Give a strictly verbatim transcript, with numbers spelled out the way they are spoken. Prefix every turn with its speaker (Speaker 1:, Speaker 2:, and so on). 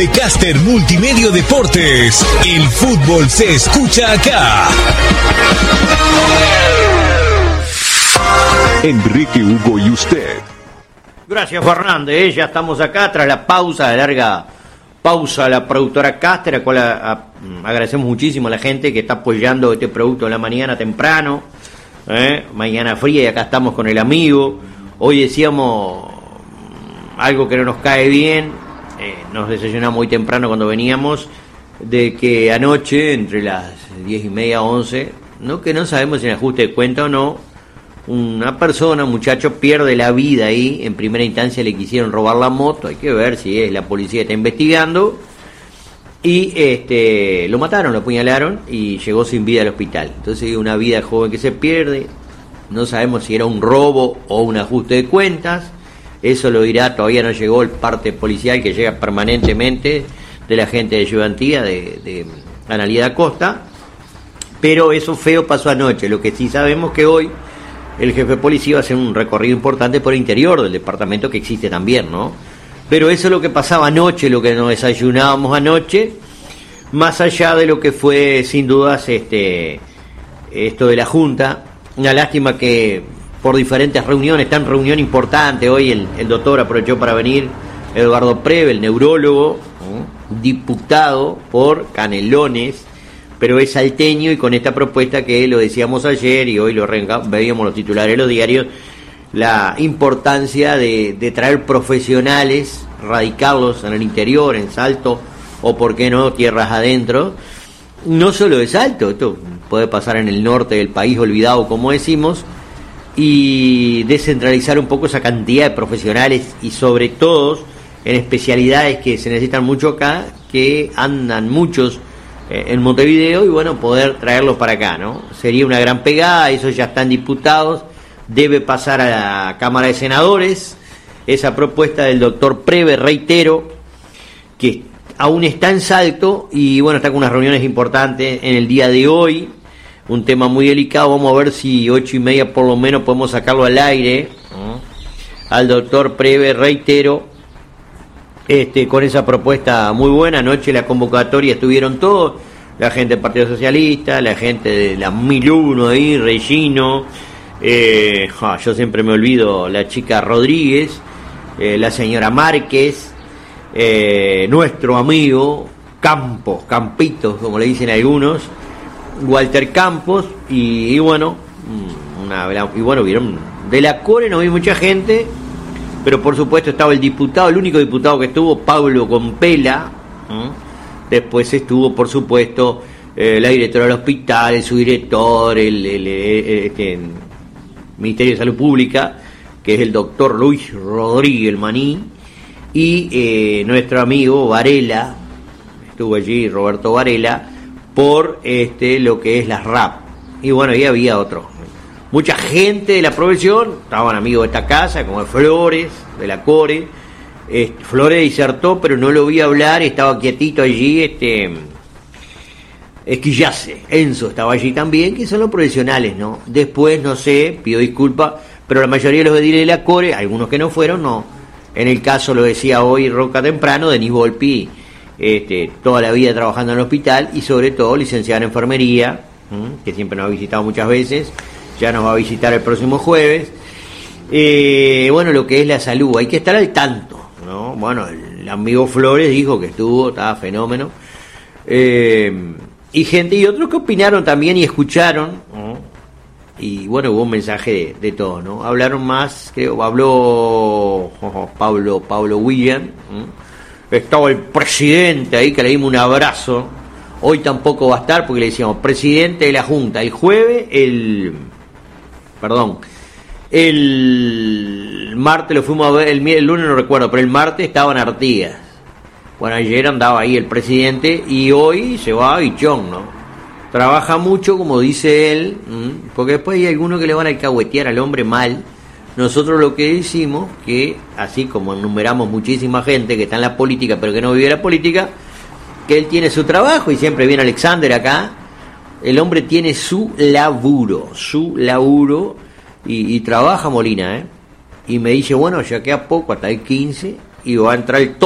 Speaker 1: Caster Multimedia Deportes, el fútbol se escucha acá. Enrique, Hugo y usted.
Speaker 2: Gracias, Fernández, ya estamos acá tras la pausa, la larga pausa a la productora Caster, a la cual a, a, agradecemos muchísimo a la gente que está apoyando este producto en la mañana temprano, ¿eh? Mañana fría, y acá estamos con el amigo. Hoy decíamos algo que no nos cae bien. Eh, nos desayunamos muy temprano cuando veníamos, de que anoche, entre las diez y media, once, no que no sabemos si en ajuste de cuenta o no, una persona, un muchacho, pierde la vida ahí. En primera instancia le quisieron robar la moto, hay que ver si es la policía está investigando, y este lo mataron, lo apuñalaron y llegó sin vida al hospital. Entonces una vida joven que se pierde, no sabemos si era un robo o un ajuste de cuentas. Eso lo dirá, todavía no llegó el parte policial que llega permanentemente de la gente de ayudantía de, de Analía da Costa, pero eso feo pasó anoche. Lo que sí sabemos que hoy el jefe de policía va a hacer un recorrido importante por el interior del departamento, que existe también, ¿no? Pero eso es lo que pasaba anoche, lo que nos desayunábamos anoche, más allá de lo que fue sin dudas este esto de la Junta. Una lástima que por diferentes reuniones, está en reunión importante hoy, el, el doctor aprovechó para venir, Eduardo Preve, el neurólogo, ¿eh? diputado por Canelones, pero es salteño, y con esta propuesta que lo decíamos ayer y hoy lo renga, veíamos los titulares de los diarios, la importancia de, de traer profesionales, radicarlos en el interior, en Salto, o por qué no, tierras adentro, no solo de Salto, esto puede pasar en el norte del país olvidado, como decimos, y descentralizar un poco esa cantidad de profesionales, y sobre todo en especialidades que se necesitan mucho acá, que andan muchos eh, en Montevideo, y bueno, poder traerlos para acá, ¿no? Sería una gran pegada. Esos ya están diputados, debe pasar a la Cámara de Senadores esa propuesta del doctor Preve, reitero, que aún está en Salto, y bueno, está con unas reuniones importantes en el día de hoy. Un tema muy delicado, vamos a ver si ocho y media por lo menos podemos sacarlo al aire, ¿no? Al doctor Preve, reitero, este, con esa propuesta muy buena. Anoche la convocatoria estuvieron todos, la gente del Partido Socialista, la gente de la mil uno ahí, Regino, eh, ah, yo siempre me olvido, la chica Rodríguez, eh, la señora Márquez, eh, nuestro amigo Campos, Campitos, como le dicen algunos, Walter Campos, y, y bueno, una, y bueno, vieron, de la Core no vi mucha gente, pero por supuesto estaba el diputado, el único diputado que estuvo, Pablo Compela, ¿eh? Después estuvo, por supuesto, eh, la directora del hospital, su director, el, el, el, este, el Ministerio de Salud Pública, que es el doctor Luis Rodríguez Maní, y eh, nuestro amigo Varela, estuvo allí, Roberto Varela, por este lo que es las R A P. Y bueno, ahí había otro, mucha gente de la profesión, estaban amigos de esta casa, como Flores, de la Core. Este, Flores disertó, pero no lo vi hablar, estaba quietito allí, este Esquillace, Enzo estaba allí también, que son los profesionales, ¿no? Después, no sé, pido disculpas, pero la mayoría de los ediles de la Core, algunos que no fueron, no. En el caso, lo decía hoy Roca temprano, Denis Volpi, Este, toda la vida trabajando en el hospital, y sobre todo licenciada en enfermería, ¿m? que siempre nos ha visitado muchas veces, ya nos va a visitar el próximo jueves. Eh, bueno, lo que es la salud, hay que estar al tanto, ¿no? Bueno, el amigo Flores dijo que estuvo, estaba fenómeno, eh, y gente y otros que opinaron también y escucharon, ¿no? Y bueno, hubo un mensaje de, de todo, ¿no? Hablaron más, creo, habló oh, Pablo Pablo William, ¿no? Estaba el presidente ahí, que le dimos un abrazo. Hoy tampoco va a estar, porque le decíamos presidente de la Junta. El jueves, el... Perdón. El martes lo fuimos a ver, el, el lunes no recuerdo, pero el martes estaban Artigas. Bueno, ayer andaba ahí el presidente, y hoy se va a Bichón, ¿no? Trabaja mucho, como dice él, porque después hay algunos que le van a alcahuetear al hombre mal. Nosotros lo que decimos, que así como enumeramos muchísima gente que está en la política pero que no vive la política, que él tiene su trabajo, y siempre viene Alexander acá, el hombre tiene su laburo, su laburo, y, y trabaja Molina, ¿eh? Y me dice, bueno, ya queda poco, hasta el quince, y va a entrar el